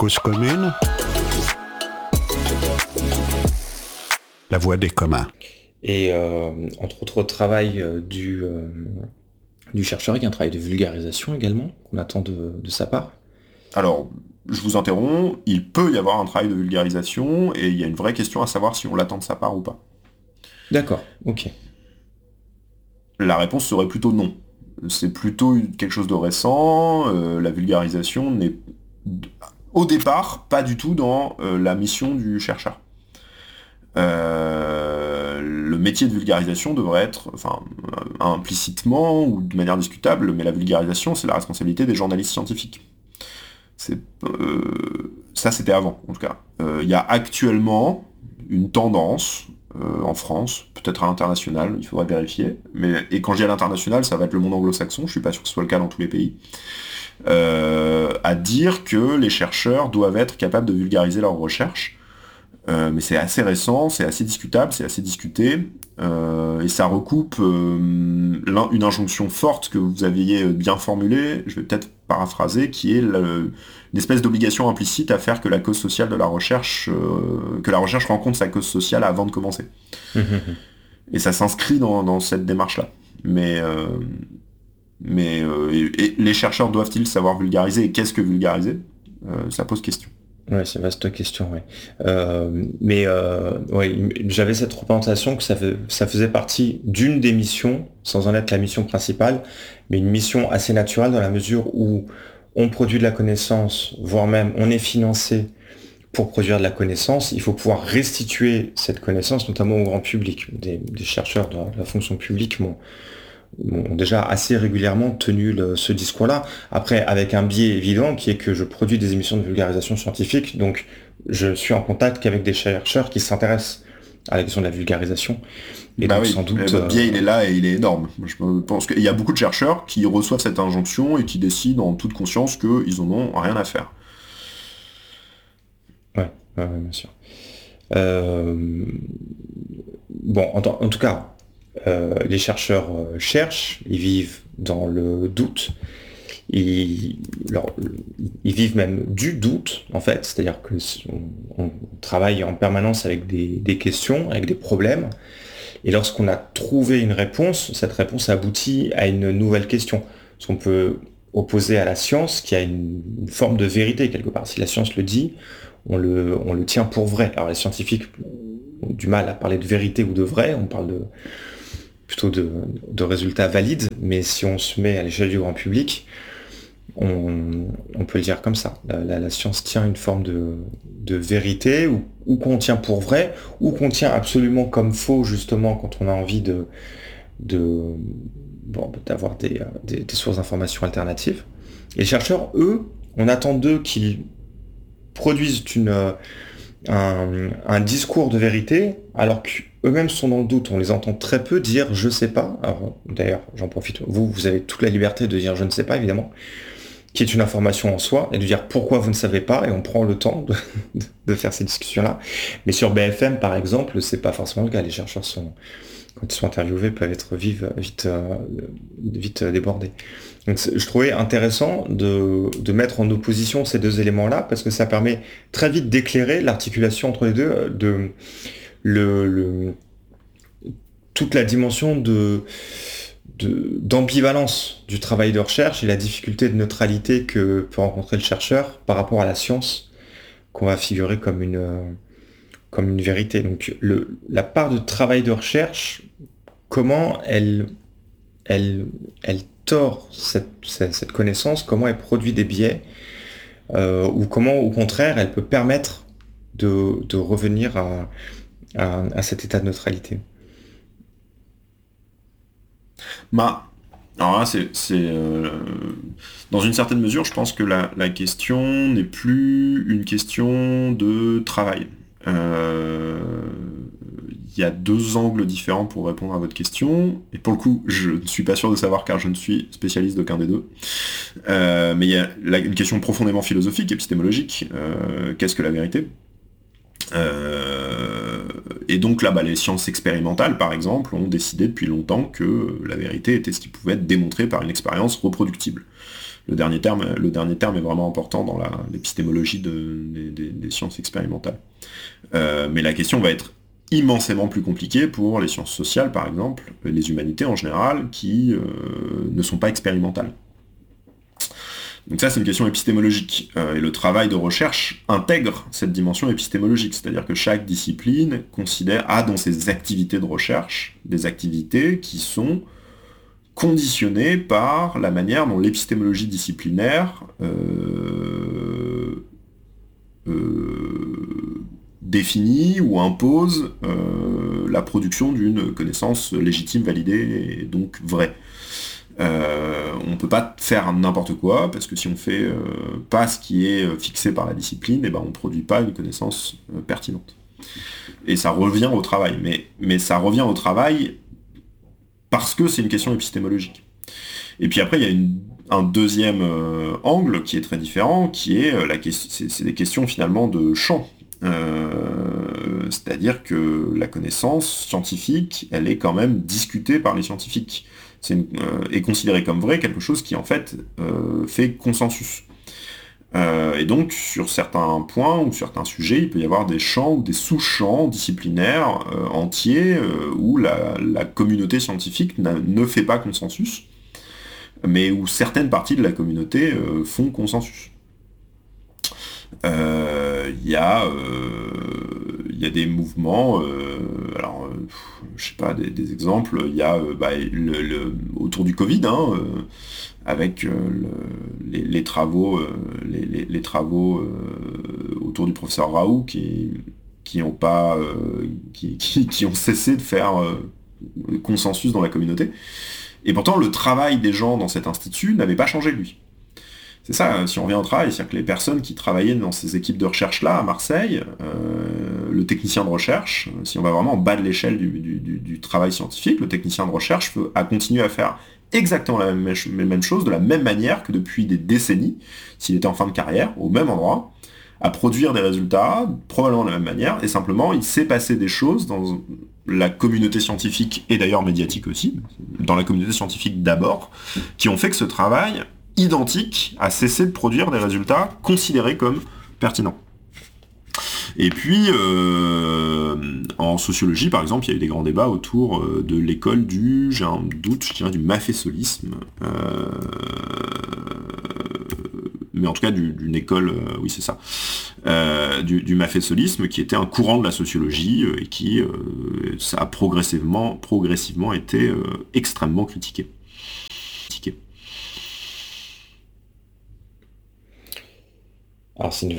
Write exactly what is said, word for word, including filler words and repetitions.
cause commune, la voie des communs. Et euh, entre autres travail euh, du, euh, du chercheur, il y a un travail de vulgarisation également, qu'on attend de, de sa part. Alors, je vous interromps, il peut y avoir un travail de vulgarisation, et il y a une vraie question à savoir si on l'attend de sa part ou pas. D'accord, ok. La réponse serait plutôt non. C'est plutôt quelque chose de récent, euh, la vulgarisation n'est, au départ, pas du tout dans euh, la mission du chercheur. Euh, le métier de vulgarisation devrait être, enfin, euh, implicitement ou de manière discutable, mais la vulgarisation, c'est la responsabilité des journalistes scientifiques. C'est, euh, ça, c'était avant, en tout cas. Il euh, y a actuellement une tendance, euh, en France, peut-être à l'international, il faudrait vérifier, mais, et quand je dis à l'international, ça va être le monde anglo-saxon, je suis pas sûr que ce soit le cas dans tous les pays, euh, à dire que les chercheurs doivent être capables de vulgariser leurs recherches. Euh, mais c'est assez récent, c'est assez discutable, c'est assez discuté, euh, et ça recoupe euh, une injonction forte que vous aviez bien formulée, je vais peut-être paraphraser, qui est le, une espèce d'obligation implicite à faire que la cause sociale de la recherche, euh, que la recherche rencontre sa cause sociale avant de commencer. Et ça s'inscrit dans, dans cette démarche-là. Mais, euh, mais euh, et, et les chercheurs doivent-ils savoir vulgariser, et qu'est-ce que vulgariser ? euh, Ça pose question. Ouais, c'est une vaste question, ouais. Euh, mais euh, ouais, j'avais cette représentation que ça, fait, ça faisait partie d'une des missions, sans en être la mission principale, mais une mission assez naturelle dans la mesure où on produit de la connaissance, voire même on est financé pour produire de la connaissance. Il faut pouvoir restituer cette connaissance, notamment au grand public. Des, des chercheurs de la fonction publique m'ont ont déjà assez régulièrement tenu le, ce discours-là. Après, avec un biais évident qui est que je produis des émissions de vulgarisation scientifique, donc je suis en contact qu'avec des chercheurs qui s'intéressent à la question de la vulgarisation. Et bah donc, oui, sans doute, votre biais, euh... il est là et il est énorme. Je pense qu'il y a beaucoup de chercheurs qui reçoivent cette injonction et qui décident en toute conscience qu'ils en ont rien à faire. Ouais, ouais, bien sûr. Euh... Bon, en, en tout cas, Euh, les chercheurs euh, cherchent, ils vivent dans le doute, ils, alors, ils vivent même du doute en fait, c'est-à-dire que on, on travaille en permanence avec des, des questions, avec des problèmes, et lorsqu'on a trouvé une réponse, cette réponse aboutit à une nouvelle question, ce qu'on peut opposer à la science qui a une, une forme de vérité quelque part. Si la science le dit, on le, on le tient pour vrai. Alors les scientifiques ont du mal à parler de vérité ou de vrai, on parle de plutôt de, de résultats valides, mais si on se met à l'échelle du grand public, on, on peut le dire comme ça. La, la, la science tient une forme de, de vérité, ou, ou qu'on tient pour vrai, ou qu'on tient absolument comme faux, justement, quand on a envie de, de, bon, d'avoir des, des, des sources d'informations alternatives. Et les chercheurs, eux, on attend d'eux qu'ils produisent une, un, un discours de vérité, alors qu'eux-mêmes sont dans le doute. On les entend très peu dire « je sais pas ». Alors, d'ailleurs, j'en profite, vous, vous avez toute la liberté de dire « je ne sais pas », évidemment, qui est une information en soi, et de dire pourquoi vous ne savez pas, et on prend le temps de, de faire ces discussions-là. Mais sur B F M, par exemple, c'est pas forcément le cas. Les chercheurs, sont, quand ils sont interviewés, peuvent être vite, vite, vite débordés. Donc je trouvais intéressant de, de mettre en opposition ces deux éléments-là, parce que ça permet très vite d'éclairer l'articulation entre les deux, de le, le, toute la dimension de, de, d'ambivalence du travail de recherche et la difficulté de neutralité que peut rencontrer le chercheur par rapport à la science qu'on va figurer comme une, comme une vérité. Donc le, la part de travail de recherche, comment elle, elle, elle tord cette, cette, cette connaissance, comment elle produit des biais, euh, ou comment au contraire elle peut permettre de, de revenir à, à, à cet état de neutralité. Bah, alors là, c'est, c'est euh, dans une certaine mesure, je pense que la, la question n'est plus une question de travail. Euh, il y a deux angles différents pour répondre à votre question, et pour le coup, je ne suis pas sûr de savoir car je ne suis spécialiste d'aucun des deux. Euh, mais il y a la, une question profondément philosophique, épistémologique. Euh, qu'est-ce que la vérité ? Euh, et donc là, bah, les sciences expérimentales, par exemple, ont décidé depuis longtemps que la vérité était ce qui pouvait être démontré par une expérience reproductible. Le dernier terme, le dernier terme est vraiment important dans la, l'épistémologie de, des, des, des sciences expérimentales. Euh, mais la question va être immensément plus compliquée pour les sciences sociales, par exemple, les humanités en général, qui euh, ne sont pas expérimentales. Donc ça, c'est une question épistémologique. Euh, et le travail de recherche intègre cette dimension épistémologique, c'est-à-dire que chaque discipline considère, a dans ses activités de recherche des activités qui sont conditionnées par la manière dont l'épistémologie disciplinaire euh, euh, définit ou impose euh, la production d'une connaissance légitime, validée et donc vraie. Euh, on ne peut pas faire n'importe quoi, parce que si on fait euh, pas ce qui est fixé par la discipline, et ben on ne produit pas une connaissance euh, pertinente. Et ça revient au travail, mais, mais ça revient au travail parce que c'est une question épistémologique. Et puis après, il y a une, un deuxième euh, angle qui est très différent, qui est euh, la question, c'est, c'est des questions finalement de champ. Euh, c'est-à-dire que la connaissance scientifique, elle est quand même discutée par les scientifiques. C'est une, euh, est considéré comme vrai quelque chose qui en fait euh, fait consensus. Euh, et donc sur certains points ou certains sujets, il peut y avoir des champs ou des sous-champs disciplinaires euh, entiers euh, où la, la communauté scientifique ne fait pas consensus, mais où certaines parties de la communauté euh, font consensus. Il euh, y, euh, y a des mouvements, euh, alors euh, je sais pas, des, des exemples, il y a euh, bah, le, le, autour du Covid, hein, euh, avec euh, le, les, les travaux, euh, les, les, les travaux euh, autour du professeur Raoult qui qui ont pas, euh, qui, qui, qui ont cessé de faire euh, consensus dans la communauté. Et pourtant, le travail des gens dans cet institut n'avait pas changé, lui. C'est ça, si on revient au travail, c'est-à-dire que les personnes qui travaillaient dans ces équipes de recherche-là, à Marseille, euh, le technicien de recherche, si on va vraiment en bas de l'échelle du, du, du, du travail scientifique, le technicien de recherche peut, a continué à faire exactement la même, la même chose, de la même manière que depuis des décennies, s'il était en fin de carrière, au même endroit, à produire des résultats, probablement de la même manière, et simplement, il s'est passé des choses dans la communauté scientifique, et d'ailleurs médiatique aussi, dans la communauté scientifique d'abord, qui ont fait que ce travail identique a cessé de produire des résultats considérés comme pertinents. Et puis, euh, en sociologie, par exemple, il y a eu des grands débats autour euh, de l'école du, j'ai un doute, je dirais, du mafésolisme, euh, mais en tout cas du, d'une école, euh, oui c'est ça, euh, du, du mafésolisme, qui était un courant de la sociologie euh, et qui euh, ça a progressivement, progressivement été euh, extrêmement critiqué. critiqué. Alors c'est une